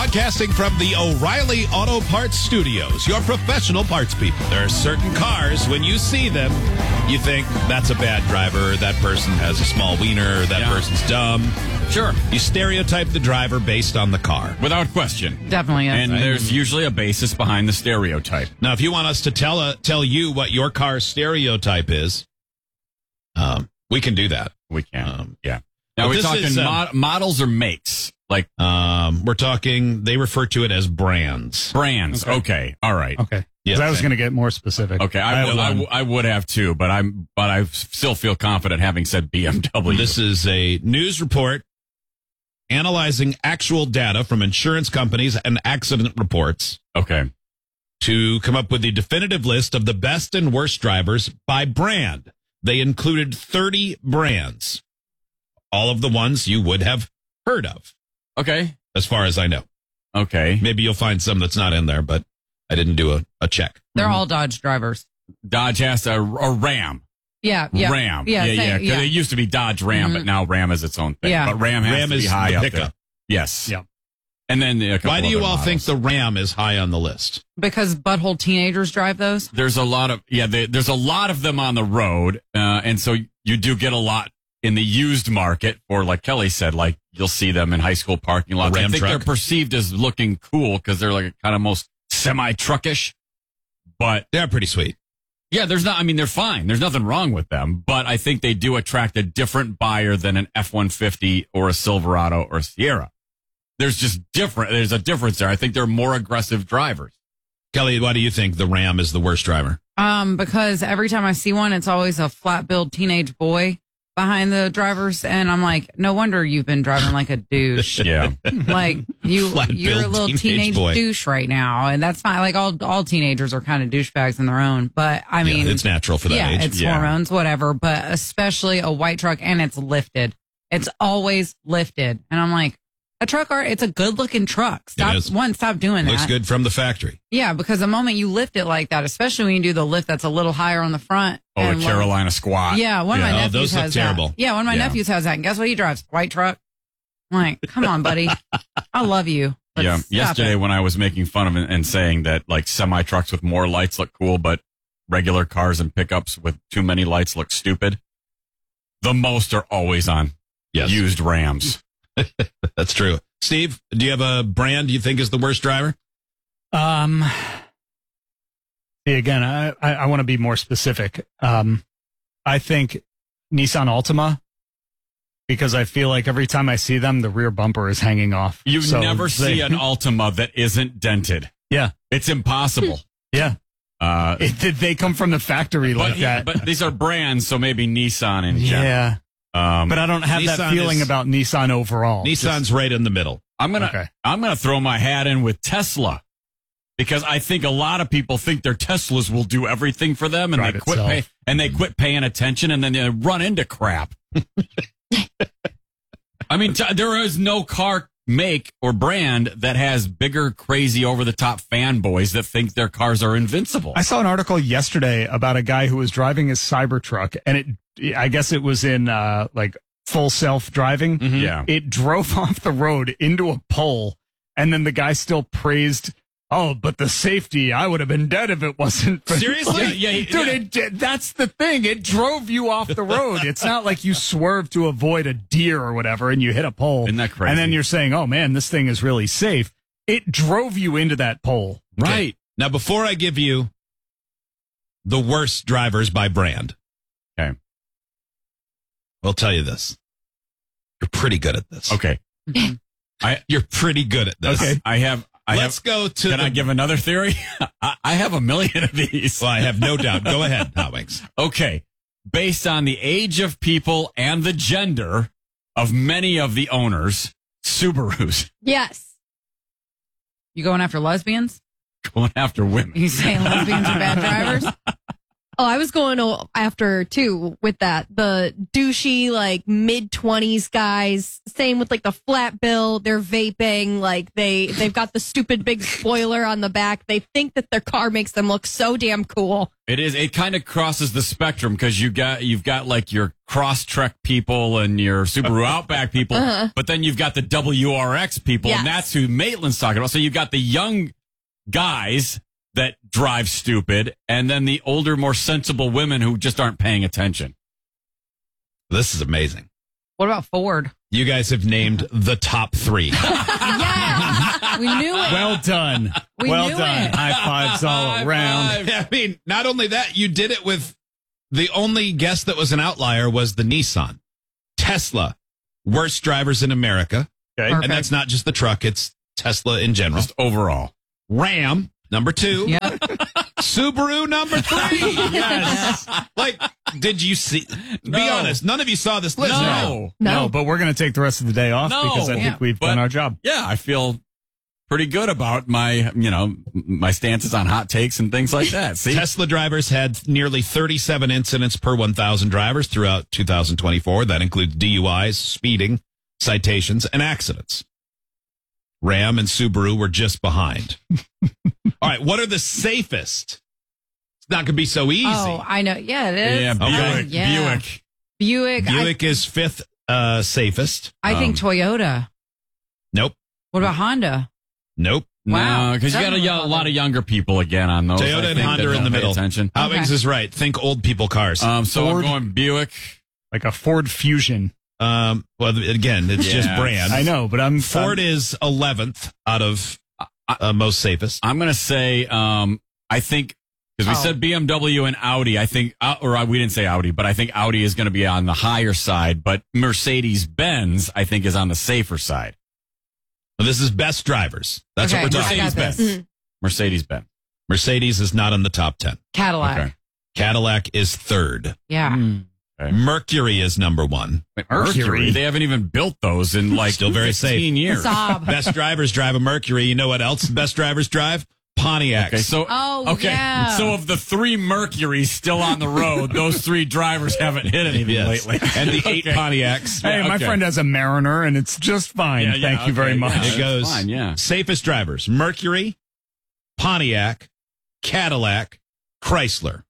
Broadcasting from the O'Reilly Auto Parts Studios, your professional parts people. There are certain cars, when you see them, you think that's a bad driver, that person has a small wiener, that person's dumb. Sure. You stereotype the driver based on the car. Without question. Definitely is. And there's usually a basis behind the stereotype. Now, if you want us to tell you what your car's stereotype is, we can do that. We can. Yeah. Now, but we're this talking is, models or makes? Like, we're talking, they refer to it as brands. Brands. Okay. All right. Okay. Yes. I was going to get more specific. Okay. I would have too, but I still feel confident having said BMW. This is a news report analyzing actual data from insurance companies and accident reports. Okay. To come up with the definitive list of the best and worst drivers by brand. They included 30 brands. All of the ones you would have heard of. Okay. As far as I know. Okay. Maybe you'll find some that's not in there, but I didn't do a check. They're all Dodge drivers. Dodge has a Ram. Yeah. Ram. Yeah. Because it used to be Dodge Ram, but now Ram is its own thing. Yeah. But Ram has to be is high the up pickup. there. Yes. Yeah. And then why do you all think the Ram is high on the list? Because butthole teenagers drive those? There's a lot of there's a lot of them on the road, and so you do get a lot in the used market. Or like Kelly said, like you'll see them in high school parking lots. I think they're perceived as looking cool because they're like kind of most semi-truckish, but they're pretty sweet. Yeah, they're fine. There's nothing wrong with them, but I think they do attract a different buyer than an F-150 or a Silverado or a Sierra. There's a difference there. I think they're more aggressive drivers. Kelly, why do you think the Ram is the worst driver? Because every time I see one, it's always a flat-billed teenage boy behind the drivers, and I'm like, no wonder you've been driving like a douche. Yeah. Like you're a little teenage boy. douche right now, and that's fine. Like all teenagers are kind of douchebags in their own, but I mean, it's natural for that age. It's hormones, whatever. But especially a white truck, and it's lifted. It's always lifted, and I'm like, a truck it's a good looking truck. Stop doing that. Looks good from the factory. Yeah, because the moment you lift it like that, especially when you do the lift that's a little higher on the front. Oh, a Carolina squat. Yeah, one of my nephews those has look terrible. that. Yeah, one of my nephews has that. And guess what he drives? White truck. I'm like, come on, buddy. I love you. Yeah. Yesterday when I was making fun of it and saying that like semi trucks with more lights look cool, but regular cars and pickups with too many lights look stupid. The most are always on used Rams. That's true. Steve, do you have a brand you think is the worst driver? Again, I want to be more specific. I think Nissan Altima, because I feel like every time I see them, the rear bumper is hanging off. You never see an Altima that isn't dented. Yeah. It's impossible. Yeah. They come from the factory like that. But these are brands, so maybe Nissan in general. Yeah. But I don't have that feeling about Nissan overall. Nissan's right in the middle. I'm gonna throw my hat in with Tesla because I think a lot of people think their Teslas will do everything for them, and they quit paying attention, and then they run into crap. I mean, there is no car make or brand that has bigger, crazy, over-the-top fanboys that think their cars are invincible. I saw an article yesterday about a guy who was driving his Cybertruck, and I guess it was in like full self-driving. Mm-hmm. Yeah. It drove off the road into a pole, and then the guy still praised, but the safety, I would have been dead if it wasn't. Seriously? Dude, that's the thing. It drove you off the road. It's not like you swerved to avoid a deer or whatever and you hit a pole. Isn't that crazy? And then you're saying, oh, man, this thing is really safe. It drove you into that pole. Okay. Right. Now, before I give you the worst drivers by brand, okay, I'll tell you this. You're pretty good at this. Okay. You're pretty good at this. Okay. Let's go to. Can I give another theory? I have a million of these. Well, I have no doubt. Go ahead, Hot Wings. Okay. Based on the age of people and the gender of many of the owners, Subarus. Yes. You going after lesbians? Going after women. You saying lesbians are bad drivers? Oh, I was going after, too, with that. The douchey, like, mid-20s guys. Same with, like, the flat bill. They're vaping. Like, they've got the stupid big spoiler on the back. They think that their car makes them look so damn cool. It is. It kind of crosses the spectrum because you've got, like, your Crosstrek people and your Subaru Outback people, but then you've got the WRX people, and that's who Maitland's talking about. So you've got the young guys that drive stupid, and then the older, more sensible women who just aren't paying attention. This is amazing. What about Ford? You guys have named the top 3. Yes, we knew it. Well done. Well done. It. High fives all around. I mean, not only that, you did it with the only guess that was an outlier was the Nissan. Tesla, worst drivers in America. Okay. And that's not just the truck, it's Tesla in general. Just overall. Ram, number 2. Yep. Subaru, number 3. Yes. Like, did you see? Be No. honest, none of you saw this list. No, but we're going to take the rest of the day off No. because I think we've done our job. Yeah, I feel pretty good about my stances on hot takes and things like that. See? Tesla drivers had nearly 37 incidents per 1,000 drivers throughout 2024. That includes DUIs, speeding, citations, and accidents. Ram and Subaru were just behind. All right, what are the safest? It's not going to be so easy. Oh, I know. Yeah, it is. Yeah, Okay. Buick. Buick is 5th safest. I think Toyota. Nope. What about Honda? Nope. Wow. No, because you got a lot of younger people again on those. Toyota and Honda are in the middle. Attention. Howings is right. Think old people cars. So Ford. I'm going Buick. Like a Ford Fusion. Well, again, it's just brand. I know, but Ford is 11th out of most safest. I'm going to say, I think, because we said BMW and Audi, I think, we didn't say Audi, but I think Audi is going to be on the higher side, but Mercedes-Benz, I think, is on the safer side. Well, this is best drivers. That's Okay, what we're I talking got about. this. Mm-hmm. Mercedes-Benz. Mercedes is not in the top 10. Cadillac. Okay. Cadillac is 3rd. Yeah. Okay. Mercury is number 1. Mercury? They haven't even built those in like Still very 15 safe. years. Saab. Best drivers drive a Mercury. You know what else best drivers drive? Pontiacs. Okay, so yeah. So of the 3 Mercuries still on the road, those 3 drivers haven't hit anything Yes. lately. And the 8 Pontiacs. Hey, my friend has a Mariner, and it's just fine. Thank you very much. Yeah, It goes fine, yeah. safest drivers: Mercury, Pontiac, Cadillac, Chrysler,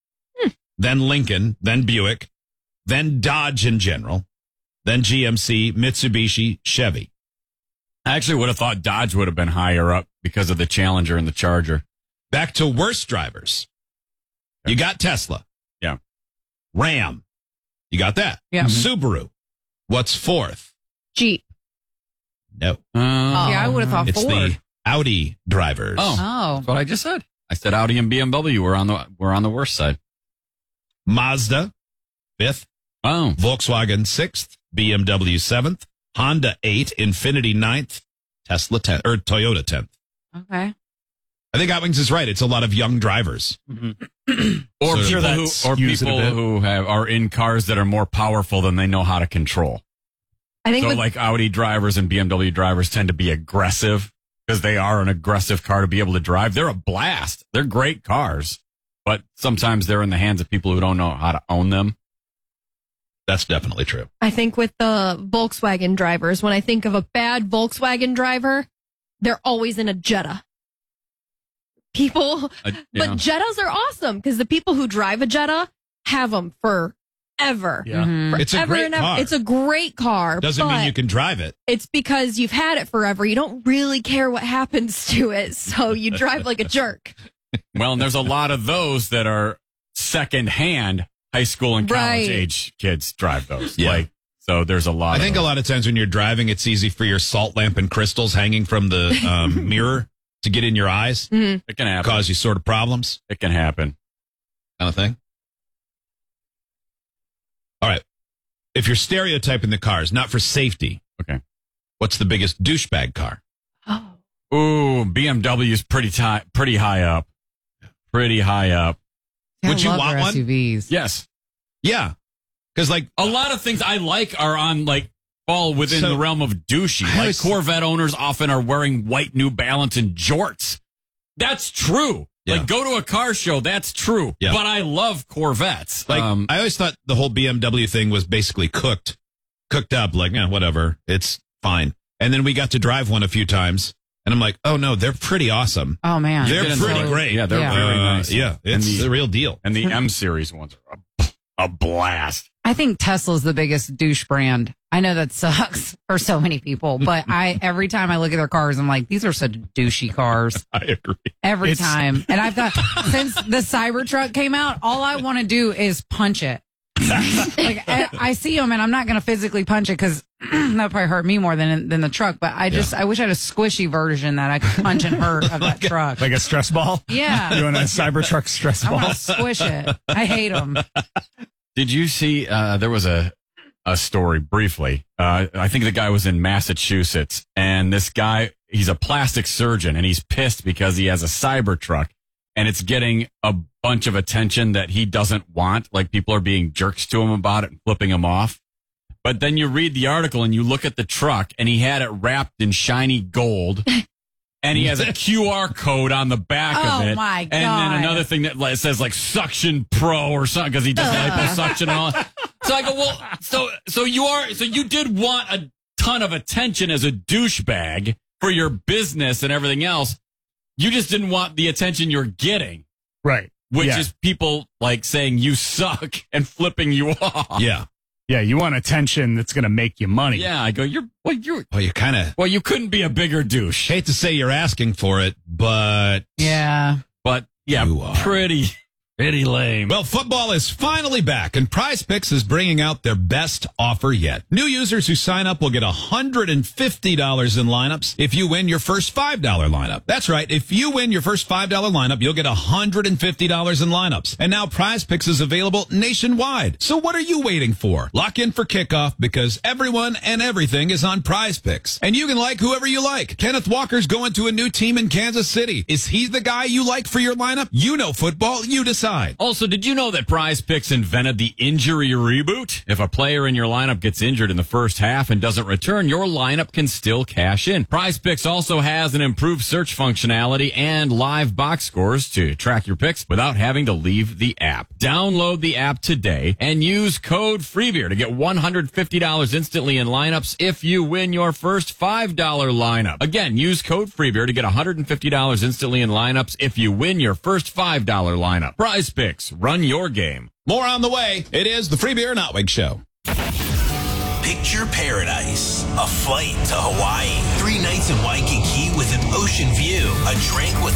then Lincoln, then Buick, then Dodge in general, then GMC, Mitsubishi, Chevy. I actually would have thought Dodge would have been higher up because of the Challenger and the Charger. Back to worst drivers. You got Tesla. Yeah. Ram. You got that. Yeah. Subaru. What's 4th? Jeep. No. Yeah, I would have thought It's Ford. the Audi drivers. Oh. That's what I just said. I said Audi and BMW were on the worst side. Mazda, 5th. Oh. Volkswagen 6th, BMW 7th, Honda 8th, Infiniti 9th, Tesla 10th, or Toyota 10th. Okay. I think Outwings is right. It's a lot of young drivers. Or So people that who skews it a bit. are in cars that are more powerful than they know how to control. I think So with, like Audi drivers and BMW drivers tend to be aggressive because they are an aggressive car to be able to drive. They're a blast. They're great cars, but sometimes they're in the hands of people who don't know how to own them. That's definitely true. I think with the Volkswagen drivers, when I think of a bad Volkswagen driver, they're always in a Jetta. People, Yeah. but Jettas are awesome because the people who drive a Jetta have them forever. Yeah. Mhm. It's a Forever great and ever. car. It's a great car. Doesn't mean but you can drive it. It's because you've had it forever. You don't really care what happens to it, so you drive like a jerk. Well, and there's a lot of those that are secondhand high school and college Right. age kids drive those. Yeah. So there's a lot I think a of lot of times when you're driving, it's easy for your salt lamp and crystals hanging from the mirror to get in your eyes, it can happen. cause you sort of problems, It can happen. kind of thing. All right. If you're stereotyping the cars, not for safety, Okay. what's the biggest douchebag car? Oh. Ooh, BMW's pretty high up. Pretty high up. I Would you love want their one? SUVs. Yes. Yeah. Because, like, A lot of things I like are fall within So- the realm of douchey. I Like was- Corvette owners often are wearing white New Balance and jorts. That's true. Yeah. Like, go to a car show, that's true. Yeah. But I love Corvettes. Like, I always thought the whole BMW thing was basically cooked up, like, whatever, it's fine. And then we got to drive one a few times, and I'm like, oh, no, they're pretty awesome. Oh, man. They're pretty great. Yeah, they're very nice. Yeah, it's the real deal. And the M-Series ones are a blast. I think Tesla's the biggest douche brand. I know that sucks for so many people, but every time I look at their cars, I'm like, these are such douchey cars. I agree. Every time. And I've got, since the Cybertruck came out, all I want to do is punch it. Like, I see them and I'm not going to physically punch it because that probably hurt me more than the truck. But I wish I had a squishy version that I could punch and hurt of that truck. Like a stress ball? Yeah. You want a Cybertruck stress ball? I want to squish it. I hate them. Did you see, there was a story briefly. I think the guy was in Massachusetts, and this guy, he's a plastic surgeon, and he's pissed because he has a Cybertruck, and it's getting a bunch of attention that he doesn't want. Like, people are being jerks to him about it and flipping him off. But then you read the article and you look at the truck, and he had it wrapped in shiny gold. And he has a QR code on the back of it. Oh, my God. And then another thing that says, like, Suction Pro or something, because he does liposuction and all. So I go, well, so you did want a ton of attention as a douchebag for your business and everything else. You just didn't want the attention you're getting. Right. Which is people, like, saying you suck and flipping you off. Yeah. Yeah, you want attention that's going to make you money. Yeah, I go, you couldn't be a bigger douche. Hate to say you're asking for it, but Yeah. But yeah, pretty lame. Well, football is finally back, and Prize Picks is bringing out their best offer yet. New users who sign up will get $150 in lineups if you win your first $5 lineup. That's right. If you win your first $5 lineup, you'll get $150 in lineups. And now Prize Picks is available nationwide. So what are you waiting for? Lock in for kickoff because everyone and everything is on Prize Picks. And you can like whoever you like. Kenneth Walker's going to a new team in Kansas City. Is he the guy you like for your lineup? You know football. You decide. Also, did you know that Prize Picks invented the injury reboot? If a player in your lineup gets injured in the first half and doesn't return, your lineup can still cash in. Prize Picks also has an improved search functionality and live box scores to track your picks without having to leave the app. Download the app today and use code FREEBEER to get $150 instantly in lineups if you win your first $5 lineup. Again, use code FREEBEER to get $150 instantly in lineups if you win your first $5 lineup. Prize Picks, run your game. More on the way. It is the Free Beer and Outwig Show. Picture paradise. A flight to Hawaii. 3 nights in Waikiki with an ocean view. A drink with